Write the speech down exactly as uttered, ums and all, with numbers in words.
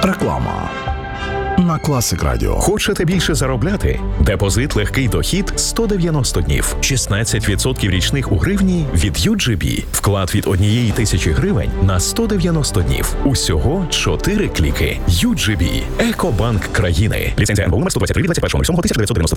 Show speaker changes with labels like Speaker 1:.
Speaker 1: Реклама на Класик Радіо.
Speaker 2: Хочете більше заробляти? Депозит легкий дохід сто дев'яносто днів. шістнадцять відсотків річних у гривні від ю джі бі. Вклад від однієї тисячі гривень на сто дев'яносто днів. Усього чотири кліки. ю джі бі. Екобанк країни. Ліцензія ен бе у номер сто двадцять три від двадцять першого лютого тисяча дев'ятсот дев'яносто